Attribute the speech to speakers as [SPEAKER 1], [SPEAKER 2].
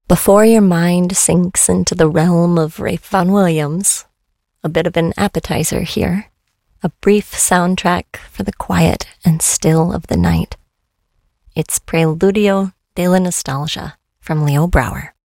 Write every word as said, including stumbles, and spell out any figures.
[SPEAKER 1] Before your mind sinks into the realm of Ralph Vaughan Williams, a bit of an appetizer here, a brief soundtrack for the quiet and still of the night. It's Preludio de la Nostalgia from Leo Brouwer.